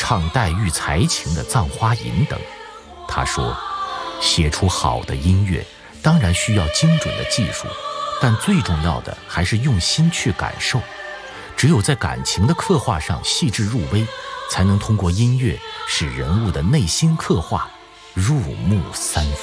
唱黛玉才情的《葬花吟》等。他说，写出好的音乐当然需要精准的技术，但最重要的还是用心去感受。只有在感情的刻画上细致入微，才能通过音乐使人物的内心刻画入木三分。